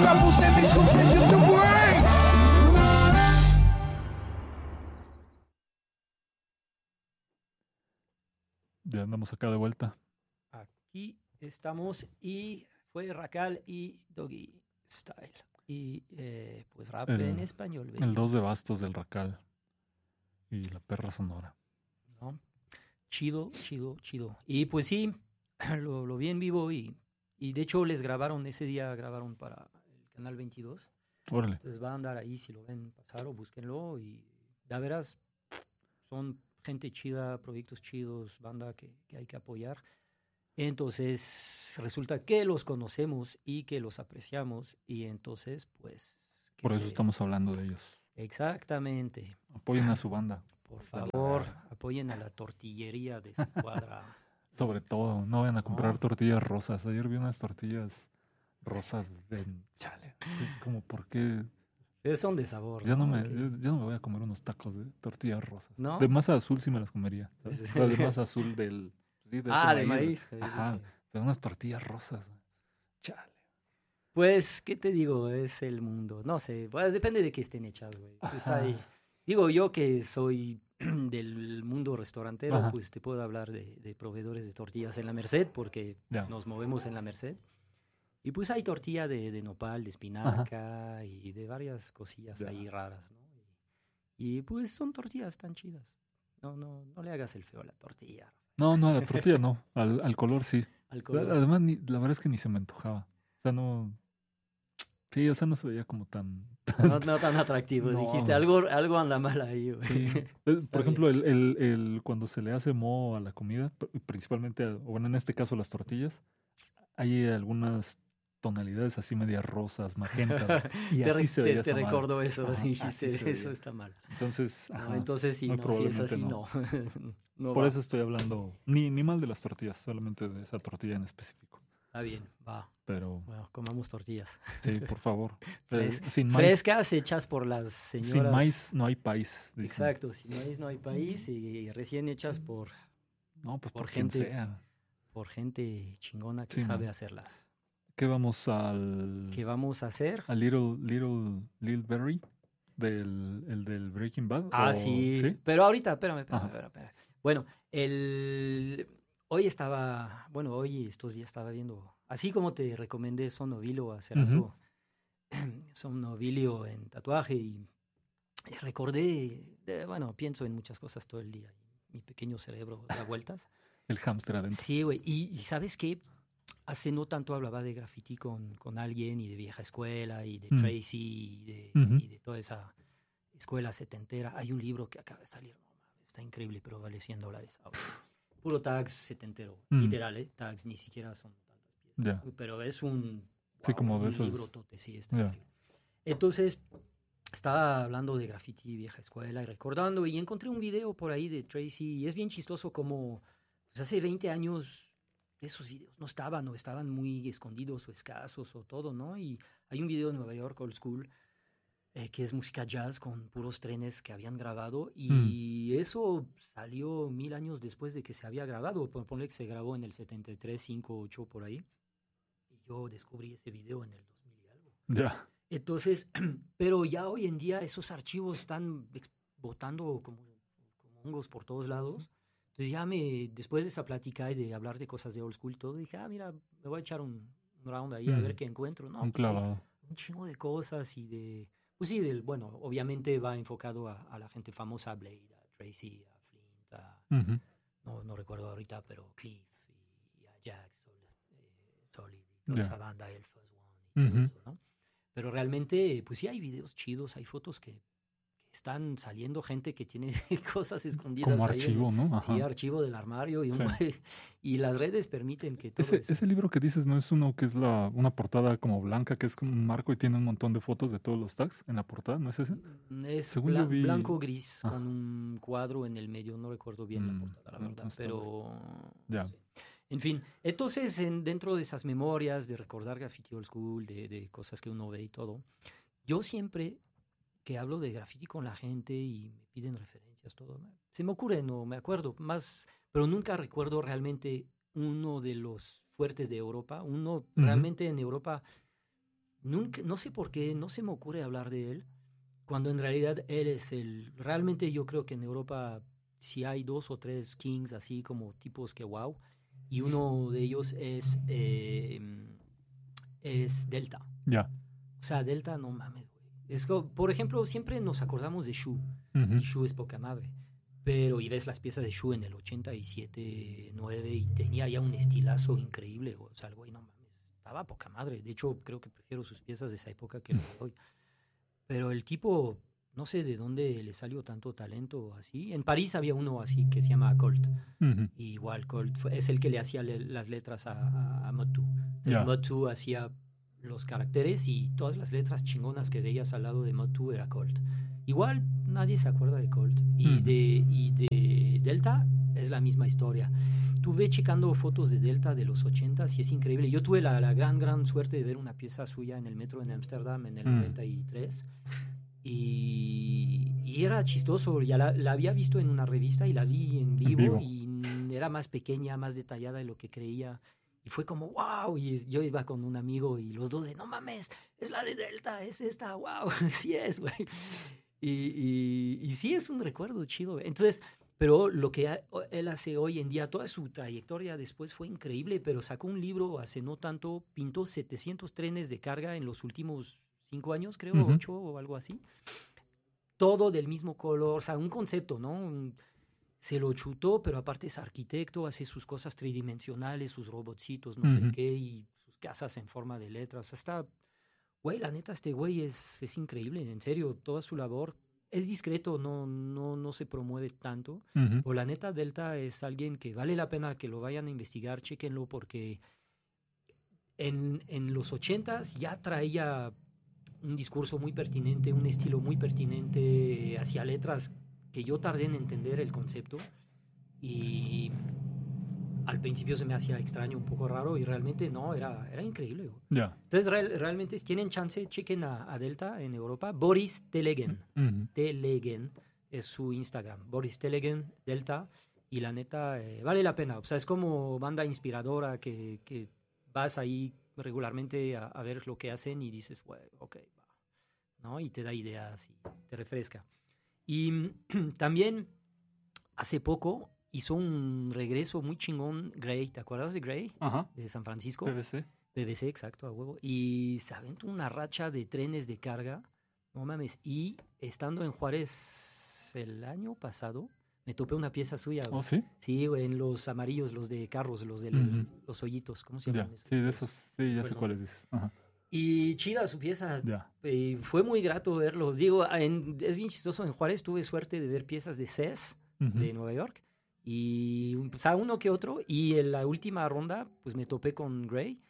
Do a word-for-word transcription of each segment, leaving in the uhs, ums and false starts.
Estamos en mis sucediendo, güey. Ya andamos acá de vuelta. Aquí estamos y fue Racal y Doggy Style. Y eh, pues rap El- en español. baby. El dos de bastos del Racal y la perra sonora. ¿No? Chido, chido, chido. Y pues sí, lo, lo vi en vivo y, y de hecho les grabaron, ese día grabaron para el Canal veintidós. Órale. Entonces va a andar ahí, si lo ven pasar o búsquenlo. Y ya verás, son gente chida, proyectos chidos, banda que, que hay que apoyar. Entonces resulta que los conocemos y que los apreciamos y entonces pues... que Por eso se- estamos hablando de ellos. Exactamente. Apoyen a su banda. Por favor, apoyen a la tortillería de su cuadra. Sobre todo, no vayan a comprar No. tortillas rosas. Ayer vi unas tortillas rosas de chale. Es como, ¿por qué? Es son de sabor. Ya no, me, Que- yo, yo no me voy a comer unos tacos de tortillas rosas. ¿No? De masa azul sí me las comería. ¿sabes? O sea, de masa azul del... sí, de Ah, ese de maíz. Ajá, pero unas tortillas rosas. güey. Chale. Pues, ¿qué te digo? Es el mundo. No sé, pues depende de qué estén hechas, güey. Pues Ajá. hay... Digo, yo que soy del mundo restaurantero, Ajá. pues te puedo hablar de, de proveedores de tortillas en la Merced, porque Ya. nos movemos en la Merced. Y pues hay tortilla de, de nopal, de espinaca y de varias cosillas Ya. ahí raras, ¿no? Y, y, pues son tortillas tan chidas. No, no, no le hagas el feo a la tortilla. No, no, a la tortilla no. Al, al color sí. Al color. Además, ni- la verdad es que ni se me antojaba. O sea, no... Sí, o sea, no se veía como tan... No, no tan atractivo. No. Dijiste, algo, algo anda mal ahí, güey. Sí. Es, Por ejemplo, el, el, el- cuando se le hace moho a la comida, pr- principalmente, a- o bueno, en este caso las tortillas, hay algunas tonalidades así medias rosas, magenta. Y te así re- se te, veía te esa madre. recordó eso. Ajá, dijiste, así se eso veía. está mal. Entonces, No, ajá, entonces sí, muy no, si es probablemente así, no. no. No Por va. eso estoy hablando, ni, ni mal de las tortillas, solamente de esa tortilla en específico. Está bien, va. Pero Bueno, comamos tortillas. sí, por favor. Fres- Eh, sin maíz, Frescas hechas por las señoras. sin maíz no hay país. dicen. Exacto, sin maíz no hay país y recién hechas por, No, pues por por, quien gente- sea. por gente chingona que Sí, sabe ¿no? hacerlas. ¿Qué vamos al... ¿Qué vamos a hacer? a Little, Little, Little Berry? Del, el del Breaking Bad. Ah, o- sí. Pero ahorita, espérame, espérame, Ajá. espérame, espérame. Bueno, el... hoy estaba, bueno, hoy estos días estaba viendo, así como te recomendé Sonovilio hace Ujú. rato, Sonovilio en tatuaje y y recordé, de- bueno, pienso en muchas cosas todo el día. Mi pequeño cerebro da vueltas. El hámster adentro. Sí, güey. Y, y ¿sabes qué? Hace no tanto hablaba de graffiti con, con alguien y de vieja escuela y de Mm. Tracy y de, Ujú. y de toda esa escuela setentera. Hay un libro que acaba de salir, no mames, está increíble, pero vale cien dólares. ahora. Puro tags setentero, Mm. literal, ¿eh? Tags, ni siquiera son tantas piezas. Ya. Pero es un, Sí, como de un esos- libro tote, sí, está Ya. increíble. Entonces, estaba hablando de graffiti, vieja escuela y recordando, y encontré un video por ahí de Tracy, y es bien chistoso como pues hace veinte años esos videos no estaban, o estaban muy escondidos o escasos o todo, ¿no? Y hay un video de Nueva York, Old School, eh, que es música jazz con puros trenes que habían grabado, y eso salió mil años después de que se había grabado, Pon- ponle que se grabó en el setenta y tres, cinco, ocho, por ahí, y yo descubrí ese video en el dos mil y algo. Ya. Entonces, pero ya hoy en día esos archivos están ex- botando como, como hongos por todos lados. Entonces ya me, después de esa plática y de hablar de cosas de old school y todo, dije, ah, mira, me voy a echar un, un round ahí a Mm. ver qué encuentro. No, Un pues, hay clavado. un chingo de cosas y de, pues sí, del, bueno, obviamente va enfocado a, a la gente famosa, a Blade, a Tracy, a Flint, a, Ujú. no, no recuerdo ahorita, pero Cliff y, y a Jack, Sol, eh, Solid, y toda Ya. esa banda, el First One y todo Ujú. eso, ¿no? Pero realmente, pues sí hay videos chidos, hay fotos que, que están saliendo gente que tiene cosas escondidas Como ahí en archivo, el- ¿no? Ajá. Sí, archivo del armario y, un- Sí. y las redes permiten que todo Ese, eso- ese libro que dices no es uno que es la, una portada como blanca, que es como un marco y tiene un montón de fotos de todos los tags en la portada, ¿no es ese? Mm, es según yo blan- vi- blanco-gris Ah. con un cuadro en el medio, no recuerdo bien la Mm, portada, la no, verdad, no está pero... Ya. sí. En fin, entonces en, dentro de esas memorias de recordar graffiti old school, de, de cosas que uno ve y todo, yo siempre que hablo de graffiti con la gente y me piden referencias, todo, me- se me ocurre, no me acuerdo, más, pero nunca recuerdo realmente uno de los fuertes de Europa, uno realmente en Europa nunca, no sé por qué, no se me ocurre hablar de él, cuando en realidad él es el... Realmente yo creo que en Europa si hay dos o tres kings así como tipos que wow, y uno de ellos es, eh, es Delta. Ya. Yeah. O sea, Delta, no mames, güey. Es como, por ejemplo, siempre nos acordamos de Shu. Uh-huh. Y Shu es poca madre. Pero, y ves las piezas de Shu en el ochenta y siete, nueve, y tenía ya un estilazo increíble. O sea, el güey, no mames, estaba poca madre. De hecho, creo que prefiero sus piezas de esa época que lo de hoy. Pero el tipo, no sé de dónde le salió tanto talento así. En París había uno así que se llama Colt. Uh-huh. Y igual Colt fue, es el que le hacía le, las letras a, a, a Motu. Entonces, yeah. Motu hacía los caracteres y todas las letras chingonas que veías al lado de Motu era Colt. Igual nadie se acuerda de Colt. Y, mm. de, y de Delta es la misma historia. Tuve checando fotos de Delta de los ochentas y es increíble. Yo tuve la, la gran, gran suerte de ver una pieza suya en el metro en Ámsterdam en el mm. noventa y tres. Y, y era chistoso. Ya la, la había visto en una revista y la vi en vivo, en vivo. Y era más pequeña, más detallada de lo que creía. Y fue como, wow, y yo iba con un amigo y los dos de, no mames, es la de Delta, es esta, wow, sí es, güey. Y, y, y sí es un recuerdo chido. Entonces, pero lo que él hace hoy en día, toda su trayectoria después fue increíble, pero sacó un libro hace no tanto, pintó setecientos trenes de carga en los últimos cinco años, creo, uh-huh. ocho o algo así. Todo del mismo color, o sea, un concepto, ¿no? Un, se lo chutó, pero aparte es arquitecto, hace sus cosas tridimensionales, sus robotcitos, no uh-huh. sé qué, y sus casas en forma de letras. Hasta, güey, la neta, este güey es, es increíble, en serio, toda su labor es discreto, no, no, no se promueve tanto. Uh-huh. O la neta, Delta es alguien que vale la pena que lo vayan a investigar, chéquenlo, porque en, en los ochentas ya traía un discurso muy pertinente, un estilo muy pertinente hacia letras que yo tardé en entender el concepto y al principio se me hacía extraño, un poco raro, y realmente no, era, era increíble. Yeah. Entonces real, realmente si tienen chance, chequen a, a Delta en Europa. Boris Telegen, uh-huh. Telegen es su Instagram, Boris Telegen, Delta, y la neta eh, vale la pena. O sea, es como banda inspiradora que, que vas ahí regularmente a, a ver lo que hacen y dices, bueno, ok, va, ¿no? Y te da ideas y te refresca. Y también hace poco hizo un regreso muy chingón Gray. ¿Te acuerdas de Gray? Ajá. De San Francisco. B B C. B B C, exacto, a huevo. Y se aventó una racha de trenes de carga. No mames. Y estando en Juárez el año pasado, me topé una pieza suya. ¿Oh, sí? Sí, güey, en los amarillos, los de carros, los de uh-huh. los hoyitos. ¿Cómo se llaman ya, esos? Sí, de esos, sí, ya sé cuáles dices. Ajá. Y chida su pieza. Yeah. Y fue muy grato verlo. Digo, en, es bien chistoso. En Juárez tuve suerte de ver piezas de C E S uh-huh. de Nueva York. Y, o sea, uno que otro. Y en la última ronda, pues me topé con Gray.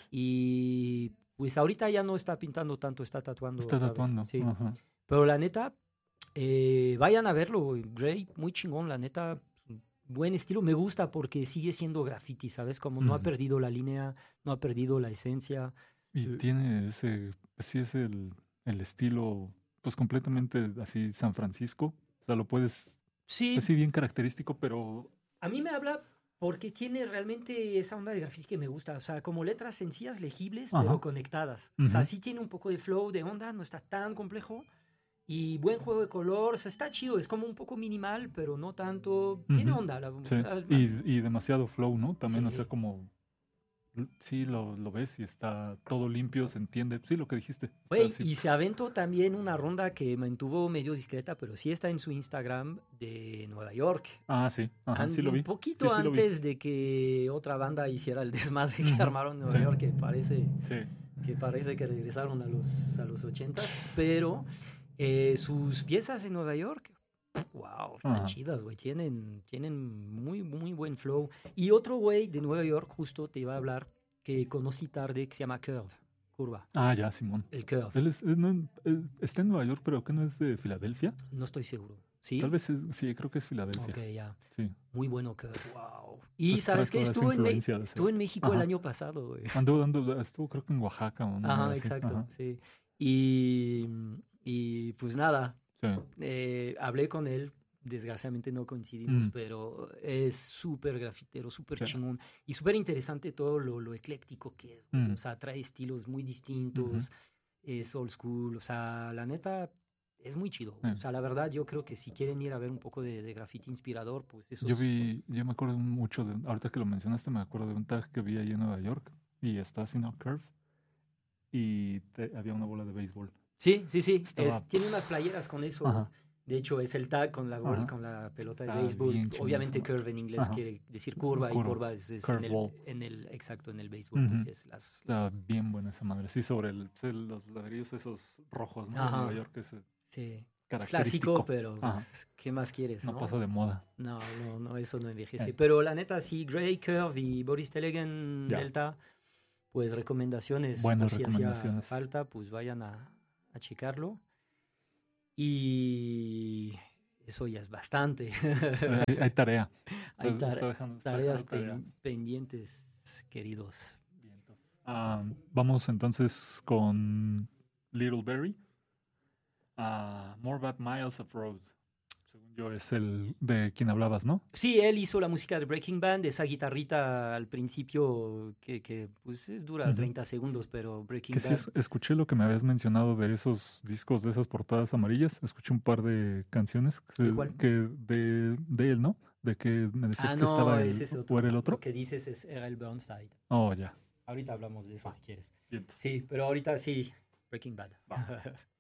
Y pues ahorita ya no está pintando tanto, está tatuando. Está tatuando. Sí. Uh-huh. Pero la neta, eh, vayan a verlo. Gray, muy chingón, la neta. Buen estilo. Me gusta porque sigue siendo graffiti, ¿sabes? Como uh-huh. no ha perdido la línea, no ha perdido la esencia. Y uh, tiene ese, sí es el, el estilo, pues completamente así San Francisco. O sea, lo puedes, sí. así bien característico, pero... A mí me habla porque tiene realmente esa onda de graffiti que me gusta. O sea, como letras sencillas, legibles, Ajá. pero conectadas. Uh-huh. O sea, sí tiene un poco de flow, de onda, no está tan complejo. Y buen juego de color, o sea, está chido. Es como un poco minimal, pero no tanto. Uh-huh. Tiene onda. La, sí. la, la, y, y demasiado flow, ¿no? También, sí. o sea, como... Sí, lo, lo ves y está todo limpio, se entiende. Sí, lo que dijiste. Güey, y se aventó también una ronda que mantuvo medio discreta, pero sí está en su Instagram de Nueva York. Ah, sí. Ajá, sí lo vi. Un poquito sí, sí antes de que otra banda hiciera el desmadre que armaron en Nueva sí. York, que parece, sí. que parece que regresaron a los, a los ochentas. Pero eh, sus piezas en Nueva York... Wow, están Ajá. chidas, güey. Tienen, tienen muy, muy buen flow. Y otro güey de Nueva York, justo te iba a hablar, que conocí tarde, que se llama Curve, Curva. Ah, ya, Simón. El Curve. Él es, no, es, está en Nueva York, pero ¿qué no es de Filadelfia? No estoy seguro. ¿Sí? Tal vez es, sí, creo que es Filadelfia. Ok, ya. Sí. Muy bueno Curve, wow. Y pues ¿sabes qué? Estuvo en, Me- estuvo en México Ajá. el año pasado, güey. Andó dando, estuvo creo que en Oaxaca. ¿no? Ajá, así. Exacto, Ajá. sí. Y, y pues nada. Sí. Eh, hablé con él desgraciadamente no coincidimos, Mm. pero es súper grafitero, súper Sí. chingón y súper interesante todo lo, lo ecléctico que es. Mm. O sea, trae estilos muy distintos, es old school, o sea, la neta es muy chido. Sí. O sea, la verdad yo creo que si quieren ir a ver un poco de, de graffiti inspirador, pues eso Yo es- vi, yo me acuerdo mucho de, ahorita que lo mencionaste, me acuerdo de un tag que vi ahí en Nueva York y está haciendo Curve y te- había una bola de béisbol. Sí, sí, sí, Estaba- es- tiene unas playeras con eso. Ajá. De hecho, es el tag con la, bol- Ajá. con la pelota de Está béisbol. bien chingón Obviamente esa madre. curve en inglés Ajá. quiere decir curva, y Curva. curva es, es Curve en, el, ball. en el, exacto, en el béisbol. Ujú. Entonces, las, Está bien buena esa madre. Sí, sobre el, sí, los ladrillos esos rojos, ¿no? De Ajá. Nueva York, ese sí, es característico. clásico, pero Ajá. pues, ¿qué más quieres? No No, pasa de moda. no, no, no, eso no envejece. Eh. Pero la neta, sí, Gray, Curve y Boris Telegan Ya. Delta, pues recomendaciones. Buenas por si hacía recomendaciones. falta, pues vayan a, a checarlo. Y eso ya es bastante. Hay, hay tarea. Hay Está- tar- está dejando- está tareas dejando tarea. pen- pendientes, queridos. Vientos. Ah, vamos entonces con Little Berry. Ah, More Bad Miles of Road. Según yo es el de quien hablabas, ¿no? Sí, él hizo la música de Breaking Band, esa guitarrita al principio que, que pues es- dura Ujú. treinta segundos, pero Breaking Que sí, Bad... es- escuché lo que me habías mencionado de esos discos, de esas portadas amarillas. Escuché un par de canciones que, ¿De cuál? que de, de él, ¿no? De que me decías Ah, que no, estaba el, ese es o otro. era el otro. Lo que dices es, era el Burnside. Oh, ya. Ahorita hablamos de eso si quieres. Vientos. Sí, pero ahorita sí, Breaking Bad. Va.